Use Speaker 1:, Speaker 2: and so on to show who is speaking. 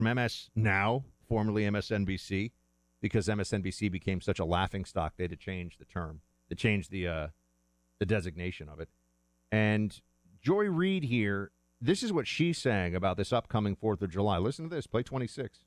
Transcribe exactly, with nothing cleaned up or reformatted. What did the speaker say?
Speaker 1: from M S Now, formerly M S N B C, because M S N B C became such a laughingstock, they had to change the term, to change the uh, the designation of it. And Joy Reid here, this is what she's saying about this upcoming fourth of July. Listen to this. Play twenty-six.